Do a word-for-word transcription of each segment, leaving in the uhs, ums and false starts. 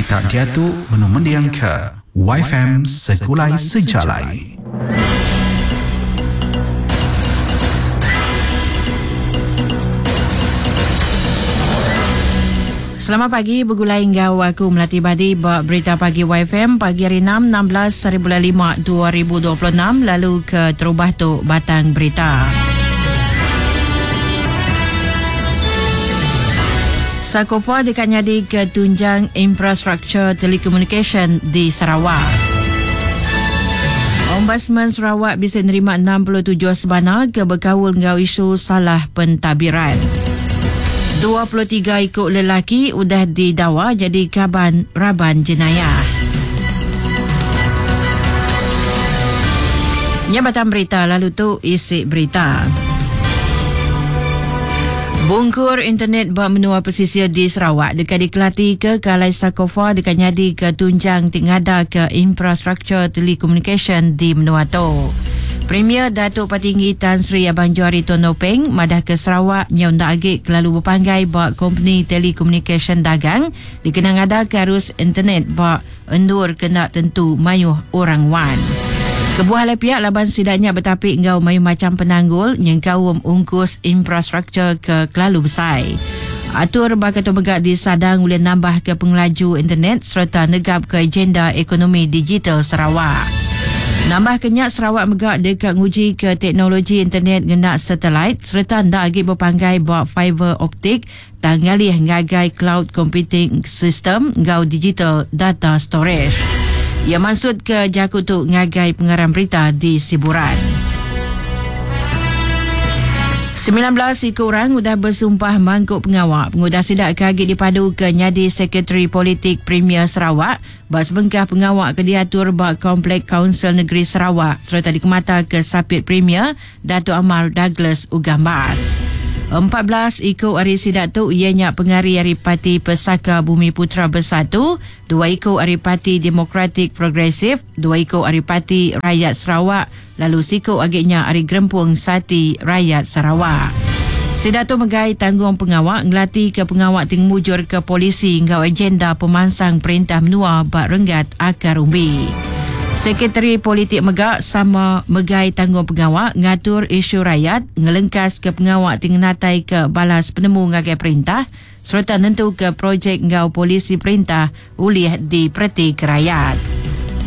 Kita diatuk menu mendiang ke Y F M Segulai Sejalai. Selamat pagi, bergulai hingga aku Melati Badi buat berita pagi Y F M pagi hari enam enam belas bulan lima dua ribu dua puluh enam, lalu ke terubah tu batang berita. Sakofa dikanyadi ke tunjang infrastruktur telekomunikasi di Sarawak. Ombudsman Sarawak bisa nerima enam puluh tujuh sebanar ke berkawul ngau isu salah pentadbiran. dua puluh tiga ikut lelaki udah didakwa jadi kaban raban jenayah. Nyabatan berita lalu tu isi berita. Bungkur internet buat menua pesisir di Sarawak dekat dikelati ke Kalai Sakofa dekat nyadi ke tunjang tingada ke infrastruktur telekomunikasi di menua tu. Premier Datuk Patinggi Tan Sri Abang Johari Tonopeng madah ke Sarawak nyau ndak agik kelalu berpanggai buat company telekomunikasi dagang dikenang ada ke arus internet buat endur kena tentu mayuh orang wan. Kebuah oleh pihak laban sidaknya bertapik ngau mayuh macam penanggul yang kawum ungkus infrastruktur ke kelalu besar. Atur bakatu megak di Sadang boleh nambah ke pengelaju internet serta negap ke agenda ekonomi digital Sarawak. Nambah kenyak Sarawak megak dekat nguji ke teknologi internet genak satelit serta ndak agi berpanggai buat fiber optik tanggalih ngagai cloud computing system ngau digital data storage. Ia maksud ke jakutuk ngagai pengarang berita di Siburan. sembilan belas ikut orang sudah bersumpah mangkuk pengawak. Pengudah sidak kagit dipadu ke nyadi Sekretari Politik Premier Sarawak bak sebengkah pengawak ke diatur bak Komplek Kaunsil Negeri Sarawak serta dikemata ke Sapit Premier Datuk Amal Douglas Ugambas. empat belas ikut hari sidak tu ianya pengari Hari Parti Pesaka Bumi Putra Bersatu, dua ikut Hari Parti Demokratik Progresif, dua ikut Hari Parti Rakyat Sarawak, lalu sikut agaknya Hari Gerempung Sati Rakyat Sarawak. Sidak tu megai tanggung pengawak ngelati ke pengawak ting mujur ke polisi ngau agenda pemansang perintah menua bak renggat akar umbi. Sekretari Politik Megak sama megai tanggung pengawak ngatur isu rakyat, ngelengkas ke pengawak tingnatai ke balas penemu ngagai perintah serta nentu ke projek ngau polisi perintah ulih di perti kerayat.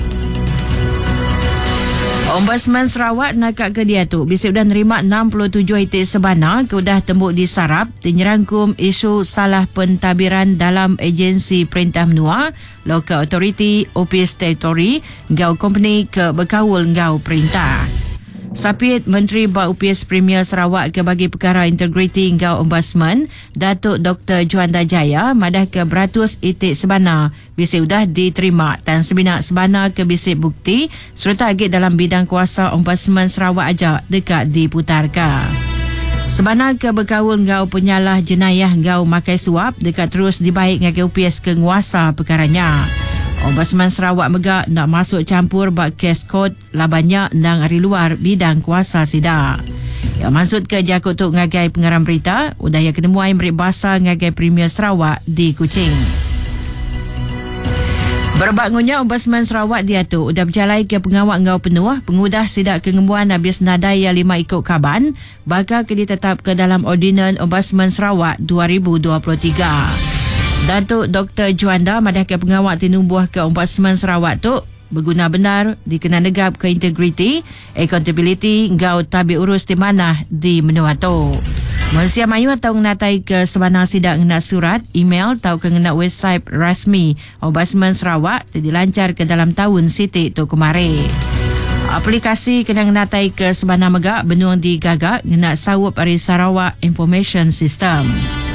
Ombudsman Sarawak nakak ke dia tu bisa sudah nerima enam puluh tujuh itik sebanar ke udah tembuk disarap dinyerangkum isu salah pentadbiran dalam agensi perintah menua, Local Authority, O P S Territory, ngau company ke berkawul ngau perintah. Sapit Menteri Bak U P S Premier Sarawak ke bagi perkara integriti ngau Ombudsman, Datuk Doktor Juanda Jaya madah ke beratus itik sebanar bisa sudah diterima dan sebinak sebanar ke bisik bukti serta agit dalam bidang kuasa Ombudsman Sarawak ajak dekat diputarkan. Sebanar ke berkawul ngau penyalah jenayah ngau makai suap dekat terus dibaik ngagai U P S ke nguasa perkaranya. Ombudsman Sarawak megak nak masuk campur bak kes kod labannya ndang hari luar bidang kuasa sidak. Yang maksud ke jakut tu ngagai pengarang berita, udah yang ketemuai merik bahasa ngagai Premier Sarawak di Kuching. Berbangunnya Ombudsman Sarawak dia tu udah berjalai ke pengawak ngau penuh, pengudah sidak kengembuan habis nadai yang lima ikut kaban, bakal ke ditetap ke dalam ordinan Ombudsman Sarawak dua ribu dua puluh tiga. Datuk Doktor Juanda madah ke pengawak tinumbuh ke Ombudsman Sarawak tu berguna benar dikena negap ke integriti, accountability ngau tabi urus di mana di menua tu. Malaysia mayu atau ngenatai ke sebanar sidak ngena surat, email atau ke ngena website rasmi Ombudsman Sarawak dilancar ke dalam tahun siti tu kemari. Aplikasi kena ngenatai ke sebanar megak benung digagak ngena sawup dari Sarawak Information System.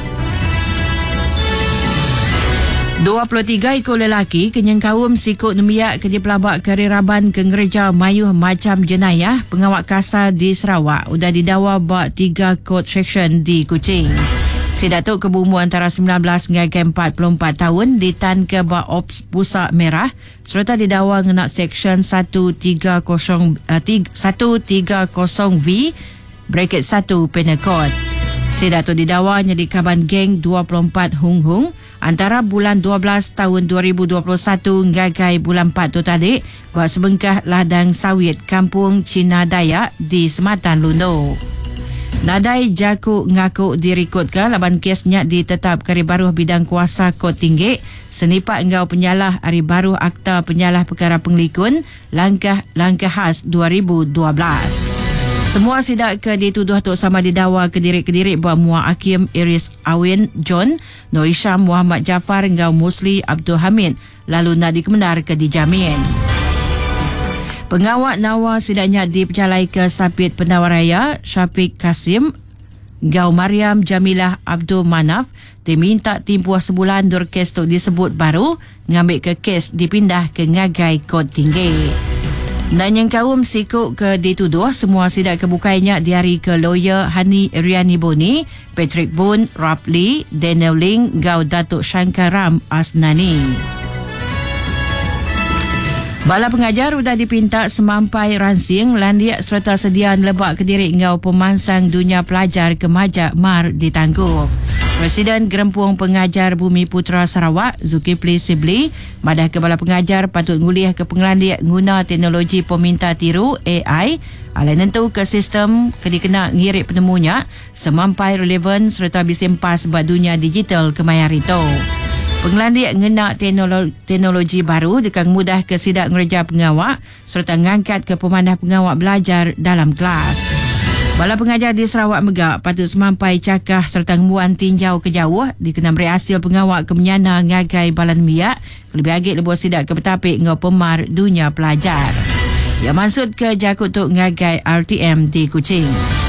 dua puluh tiga ikut lelaki kenyang kaum sikut nemiak ke dipelabak keriraban ke gereja mayuh macam jenayah pengawak kasar di Sarawak udah didakwa bak tiga court section di Kuching. Si Datuk ke bumbu antara sembilan belas hingga empat puluh empat tahun ditan ke bak Ops Pusat Merah serta didakwa ngenak section seratus tiga puluh V bracket satu Penal Code. Sidak tu didakwa jadi kaban geng dua puluh empat Hung Hung antara bulan dua belas tahun dua ribu dua puluh satu ngagai bulan empat tu tadi buat sebengkah ladang sawit kampung Cina Dayak di Sematan Lundo. Nadai Jaku ngaku direkodkan laban kesnya ditetap Hari Baru Bidang Kuasa Kod Tinggi senipak engau penyalah Hari Baru Akta Penyalah Perkara Penglikun langkah-langkah khas dua ribu dua belas. Semua sidak ke dituduh tok sama didakwa kedirik-kedirik buat Muar Hakim Iris Awin John, Nur Isham Muhammad Jaafar engau Musli Abdul Hamid lalu nak dikebenar ke dijamin. Pengawal Nawa sidaknya dipercalai ke Sapit Penawar Raya Syafiq Kasim Gau Mariam Jamilah Abdul Manaf diminta timpuah sebulan dur kes tu disebut baru ngambil ke kes dipindah ke ngagai Kod Tinggi. Dan yang kaum sikuk ke dituduh semua sidak kebukainya diari ke lawyer Hani Riani Boni, Patrick Boon, Rob Lee, Daniel Ling, Gau Datuk Shankaram Asnani. Bala pengajar sudah dipinta semampai ransing landiak serta sediaan lebak kediri ngau pemansang dunia pelajar ke Majak Mar ditangguh. Presiden Gerempung Pengajar Bumi Putra Sarawak, Zulkifli Sibli, madah ke bala pengajar patut nguliah ke pengelandiak guna teknologi peminta tiru A I, alai nentu ke sistem kedikena ngirik penemunya semampai relevan serta bisempas buat dunia digital kemayar itu. Pengelandiak ngena teknologi, teknologi baru dekat mudah ke sidak ngerja pengawak serta ngangkat ke pemandah pengawak belajar dalam kelas. Bala pengajar di Sarawak Megak patut semampai cakah serta ngemuan tinjau ke jauh dikenam hasil pengawak ke menyana ngagai balan miak lebih agak lebuh sidak ke petapik ngau pemar dunia pelajar. Ia maksud ke jakut tuk ngagai R T M di Kuching.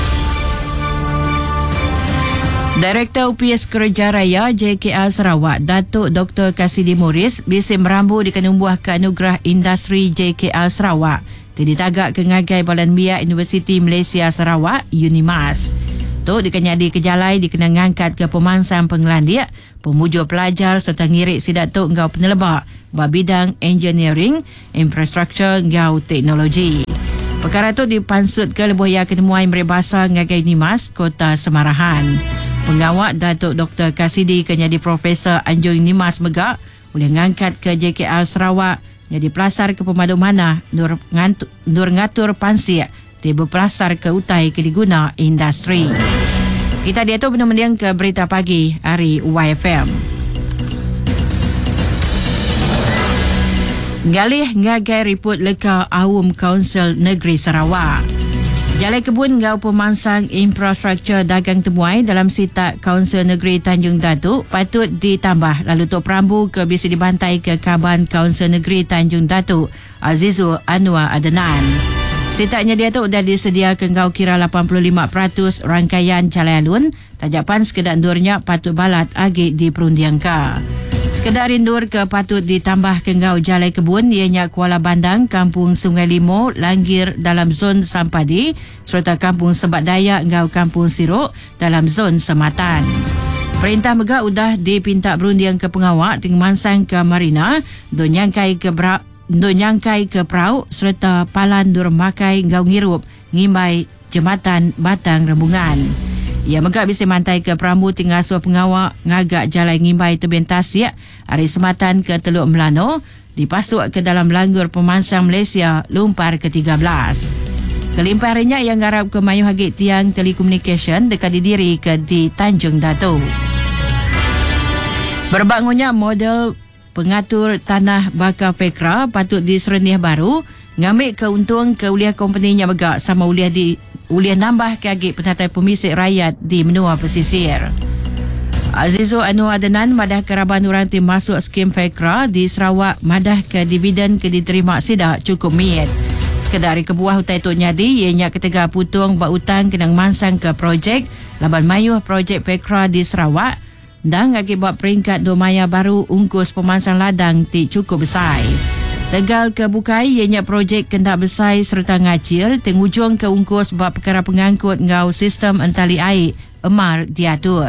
Direktur U P S Kerja Raya J K R Sarawak, Datuk Doktor Kasidi Morris, bisim merambu di Kanumbuah ke Anugerah Industri J K R Sarawak. Jadi tagak ke ngagai Balan Miak Universiti Malaysia Sarawak, UNIMAS. Tu dikanyadi kejalai dikena ngangkat ke pemansang pengelandiak, pemujur pelajar serta ngirik sidak tu ngau penelebak bab bidang engineering, infrastruktur ngau teknologi. Perkara tu dipansut ke lebuh ya kenemuai meribasa ngagai UNIMAS Kota Semarahan. Pengawak Datuk Doktor Kasidi kenyadi Profesor Anjung UNIMAS Megak boleh ngangkat ke J K R Sarawak jadi pelasar ke pemadu mana nur, ngantu, nur ngatur pansir dia berpelasar ke utai ke diguna industri. Kita dia tu benar-benar ke berita pagi hari Y F M. Ngalih ngagai report leka Awam Kaunsil Negeri Sarawak. Jalai kebun ngau pemansang infrastruktur dagang temuai dalam sitak Kaunsil Negeri Tanjung Datuk patut ditambah lalu tok perambu ke bisa dibantai ke Kaban Kaunsil Negeri Tanjung Datuk Azizul Anwar Adnan. Sitaknya dia tu dah disedia ke ngau kira lapan puluh lima peratus rangkaian calai alun tajapan sekedar endurnya patut balat agi di perundiangka. Sekedar indur ke patut ditambah ke ngau jalai kebun ianya Kuala Bandang, Kampung Sungai Limo, Langgir dalam zon Sampadi serta Kampung Sebat Dayak ngau Kampung Sirok dalam zon Sematan. Perintah Megak sudah dipinta berundiang ke pengawak tinggal mansang ke Marina, donyangkai ke Bra donyangkai ke Prau serta Palan Durmakai ngau Ngirup, Ngimbai, Jembatan Batang Rembungan. Ia megak bisa mantai ke Peramu tinggal suah pengawak ngagak jalan ngimbai tebing Tasik hari Sematan ke Teluk Melano dipasuk ke dalam langgur pemansang Malaysia lumpar ke tiga belas. Kelimpahannya yang garap ke Mayu Hagit Tiang Telekomunikasi dekat didiri ke di Tanjung Datuk. Berbangunnya model pengatur tanah bakar Fekra patut diserenih baru ngambil keuntung ke uliah kompaninya megak sama uliah di uliah nambah ke agik penatai pemisik rakyat di menua pesisir. Azizul Anwar Adnan madah keraban orang tim masuk skim Fekra di Sarawak madah ke dividen ke diterima sidak cukup miet. Sekedari kebuah utai Tok Nyadi ianya ketiga putung buat utang kenang mansang ke projek laban mayuh projek Fekra di Sarawak dan agik buat peringkat dua maya baru ungkus pemansang ladang ti cukup besar. Tegal ke bukai ianya projek kendak besar serta ngacir tengujung ke ungkus bab perkara pengangkut ngau sistem entali air emar diatur.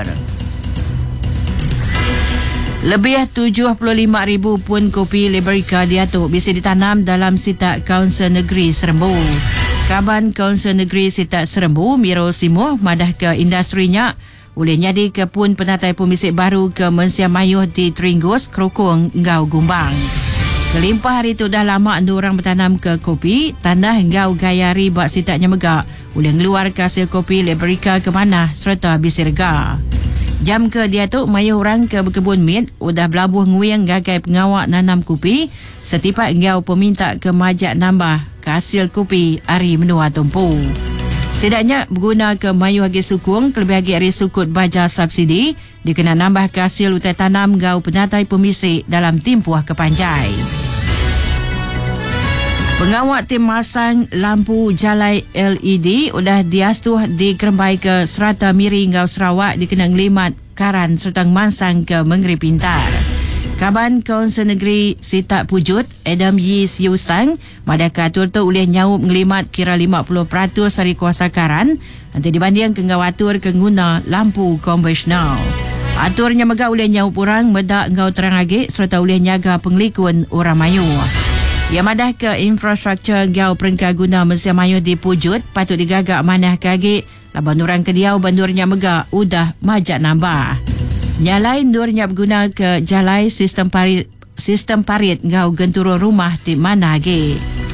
Lebih tujuh puluh lima ribu pun kopi Liberica diatur bisa ditanam dalam sitak Kaunsil Negeri Serembu. Kaban Kaunsil Negeri Sitak Serembu Miro Simuh madah ke industrinya oleh nyadi ke pun penatai pemisik baru ke Mensia Mayuh di Teringgus, Krokong, Ngau Gumbang. Kelimpah hari tu dah lama anda orang bertanam ke kopi, tanah Ngau Gayari bak sitaknya megak, oleh ngeluar ke hasil kopi Liberica ke mana serta Bisirga. Jam ke dia tu maya orang ke berkebun mit udah belabuh nguyang gagai pengawak nanam kopi setipat Ngau peminta ke majak nambah ke hasil kopi hari menua tumpu. Sedaknya berguna ke mayu agi sukung kelebih agi hari sukut baja subsidi dikena nambah ke hasil utai tanam Ngau penatai pemisik dalam timpuah ke Panjai. Pengawak tim masang lampu jalai L E D udah diastuh di Kerembai ke Serata Miri Ngau Sarawak dikenang limat karan serta mansang ke Mengeri Pintar. Kaban Kaunsil Negeri Sitak Pujut Adam Yi Siu Sang madaka atur tu boleh nyaup ngelimat kira lima puluh peratus hari kuasa karan nanti dibanding ke ngau atur ke guna lampu konvensional. Aturnya megak boleh nyaup orang medak ngau terang agi serta boleh nyaga penglikun orang mayu. Yang madah ke infrastruktur Ngau Perengka guna Mensia Mayuh di Pujut patut digagak manah kagi laban orang kediau bandurnya megak udah majak nambah. Nyalai ndurnya berguna ke jalai sistem parit sistem parit Ngau Genturo rumah di mana lagi.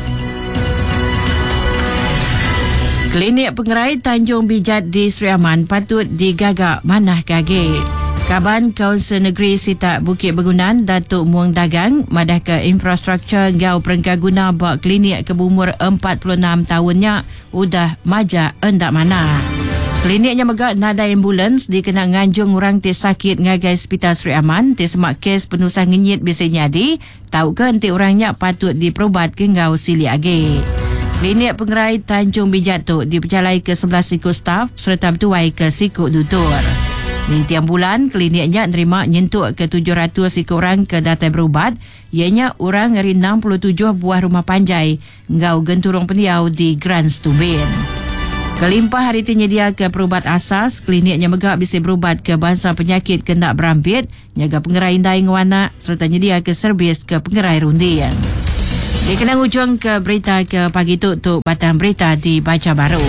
Klinik pengerai Tanjung Bijat di Seri Aman patut digagak manah kagi. Kaban Kaunsil Negeri Sitak Bukit Bergunan Datuk Muang Dagang madah ke infrastruktur Ngau Perengka guna bak klinik ke umur empat puluh enam tahunnya udah majak endak mana. Kliniknya megak nada ambulans dikena nganjung orang ti sakit ngagai Hospital Seri Aman ti semak kes penusah ngenyit bisa nyadi tahu ke enti orangnya patut diperubat ke Ngau Sili agi. Klinik pengerai Tanjung Bijat tu dipercalai ke sebelas siku staf serta bertuai ke siku tutur. Nintiang bulan, kliniknya nerima nyentuk ke tujuh ratus ikut orang ke data berubat, ianya orang dari enam puluh tujuh buah rumah panjai, Ngau Genturong Pendiau di Grand Stumbin. Kelimpah hari itu nyedia ke perubat asas, kliniknya megak bisa berubat ke bangsa penyakit kendak berampit, nyaga pengerai indai ngewana, serta nyedia ke servis ke pengerai rundi. Dikenang ujung ke berita ke pagi tu untuk batang berita di Baca Baru.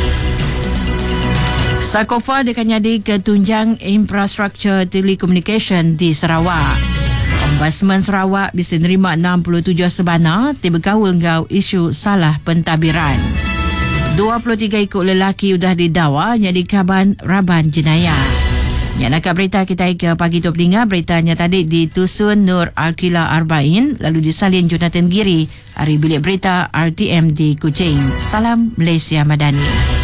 Sakofa dekat nyadi ke tunjang infrastruktur telekomunikasi di Sarawak. Ombudsman Sarawak bisa nerima enam puluh tujuh sebana tiba gaul Ngau isu salah pentadbiran. dua puluh tiga ikut lelaki sudah didawa nyadi kaban raban jenayah. Yang nak berita kita ke pagi tu peningat beritanya tadi ditusun Nur Alkila Arba'in lalu disalin Jonathan Giri hari bilik berita R T M di Kuching. Salam Malaysia Madani.